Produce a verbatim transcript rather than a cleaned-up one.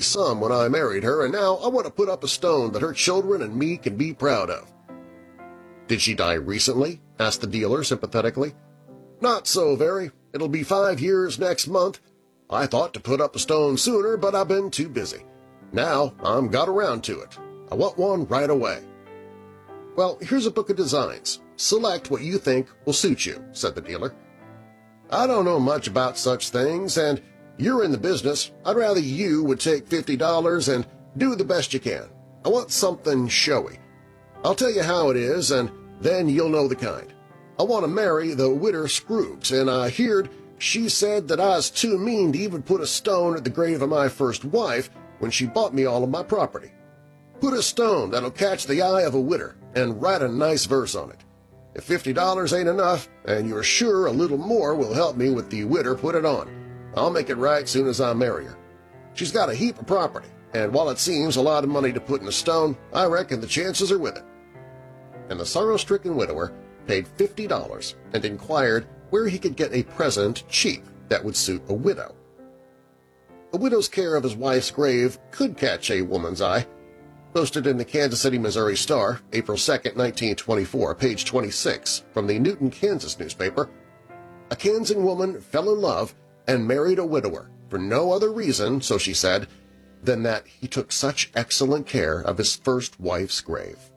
sum when I married her, and now I want to put up a stone that her children and me can be proud of." "Did she die recently?" asked the dealer sympathetically. "Not so very. It'll be five years next month. I thought to put up a stone sooner, but I've been too busy. Now I'm got around to it. I want one right away." "Well, here's a book of designs. Select what you think will suit you," said the dealer. "I don't know much about such things, and you're in the business. I'd rather you would take fifty dollars and do the best you can. I want something showy. I'll tell you how it is, and then you'll know the kind. I want to marry the widder Scroogs, and I heerd she said that I was too mean to even put a stone at the grave of my first wife when she bought me all of my property. Put a stone that'll catch the eye of a widder, and write a nice verse on it. If fifty dollars ain't enough, and you're sure a little more will help me with the widder, put it on. I'll make it right soon as I marry her. She's got a heap of property, and while it seems a lot of money to put in a stone, I reckon the chances are with it." And the sorrow-stricken widower paid fifty dollars and inquired where he could get a present cheap that would suit a widow. A widow's care of his wife's grave could catch a woman's eye. Posted in the Kansas City, Missouri Star, April second, nineteen twenty-four, page twenty-six, from the Newton, Kansas newspaper, "A Kansan woman fell in love and married a widower for no other reason, so she said, than that he took such excellent care of his first wife's grave."